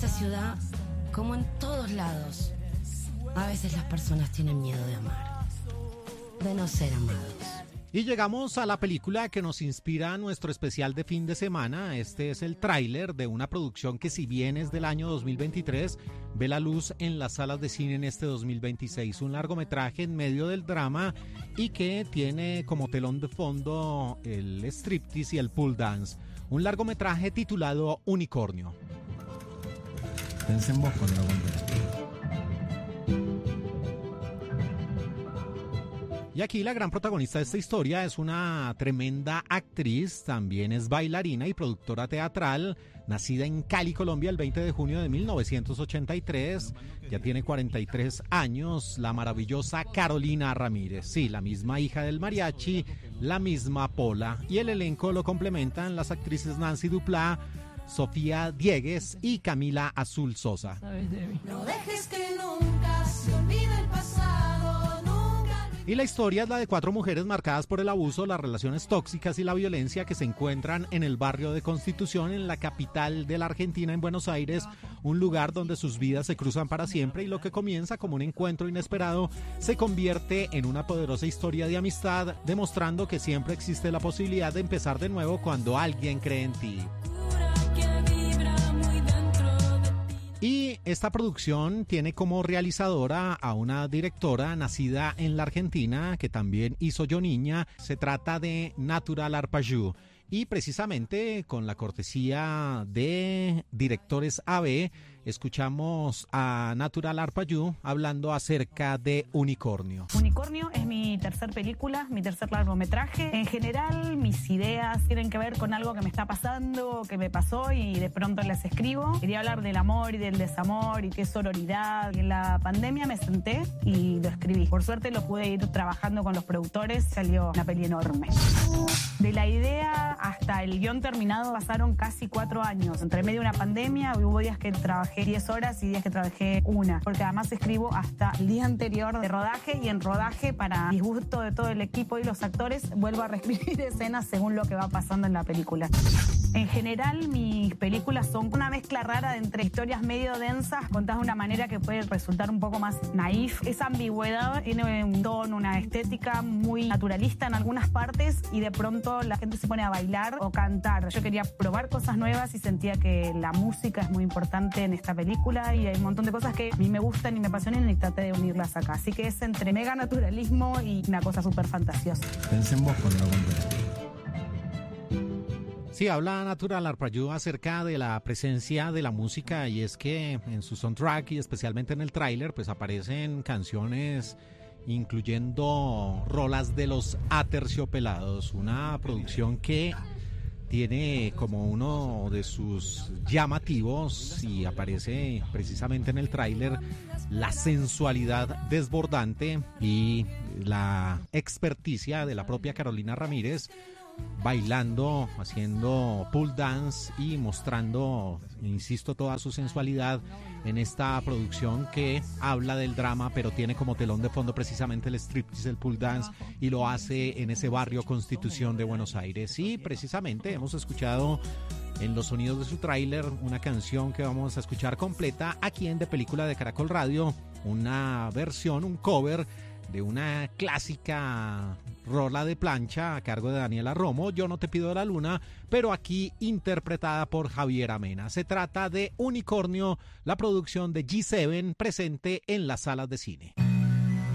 esta ciudad, como en todos lados, a veces las personas tienen miedo de amar, de no ser amados. Y llegamos a la película que nos inspira nuestro especial de fin de semana. Este es el tráiler de una producción que, si bien es del año 2023, ve la luz en las salas de cine en este 2026. Un largometraje en medio del drama y que tiene como telón de fondo el striptease y el pole dance. Un largometraje titulado Unicornio. Pensé en vos cuando lo conté. Y aquí la gran protagonista de esta historia es una tremenda actriz, también es bailarina y productora teatral, nacida en Cali, Colombia, el 20 de junio de 1983, ya tiene 43 años, la maravillosa Carolina Ramírez, sí, la misma hija del mariachi, la misma Pola, y el elenco lo complementan las actrices Nancy Duplá, Sofía Diegues y Camila Azul Sosa. No dejes que nunca se olvide el pasado, nunca. Y la historia es la de 4 mujeres marcadas por el abuso, las relaciones tóxicas y la violencia que se encuentran en el barrio de Constitución, en la capital de la Argentina, en Buenos Aires, un lugar donde sus vidas se cruzan para siempre y lo que comienza como un encuentro inesperado se convierte en una poderosa historia de amistad, demostrando que siempre existe la posibilidad de empezar de nuevo cuando alguien cree en ti. Y esta producción tiene como realizadora a una directora nacida en la Argentina que también hizo Yo Niña. Se trata de Natural Arpajou. Y precisamente con la cortesía de Directores AB, escuchamos a Natural Arpajou hablando acerca de Unicornio. Unicornio es mi tercer película, mi tercer largometraje. En general, mis ideas tienen que ver con algo que me está pasando, que me pasó y de pronto las escribo. Quería hablar del amor y del desamor y qué sororidad. En la pandemia me senté y lo escribí. Por suerte lo pude ir trabajando con los productores, salió una peli enorme. De la idea hasta el guión terminado pasaron casi 4 años. Entre medio de una pandemia hubo días que trabajé 10 horas y días que trabajé 1. Porque además escribo hasta el día anterior de rodaje y en rodaje, para disgusto de todo el equipo y los actores, vuelvo a reescribir escenas según lo que va pasando en la película. En general, mis películas son una mezcla rara entre historias medio densas contadas de una manera que puede resultar un poco más naif. Esa ambigüedad tiene un tono, una estética muy naturalista en algunas partes y de pronto la gente se pone a bailar o cantar. Yo quería probar cosas nuevas y sentía que la música es muy importante en esta película y hay un montón de cosas que a mí me gustan y me apasionan y traté de unirlas acá. Así que es entre mega naturalismo y una cosa súper fantasiosa. Pensé en vos cuando lo conté. Sí, habla Natural Arpajou acerca de la presencia de la música y es que en su soundtrack y especialmente en el tráiler pues aparecen canciones incluyendo rolas de Los Aterciopelados, una producción que tiene como uno de sus llamativos y aparece precisamente en el tráiler la sensualidad desbordante y la experticia de la propia Carolina Ramírez bailando, haciendo pole dance y mostrando, insisto, toda su sensualidad en esta producción que habla del drama, pero tiene como telón de fondo precisamente el striptease, el pole dance, y lo hace en ese barrio Constitución de Buenos Aires. Y precisamente hemos escuchado en los sonidos de su tráiler una canción que vamos a escuchar completa aquí en De Película de Caracol Radio, una versión, un cover de una clásica rola de plancha a cargo de Daniela Romo, Yo no te pido la luna, pero aquí interpretada por Javier Amena. Se trata de Unicornio, la producción de G7 presente en las salas de cine.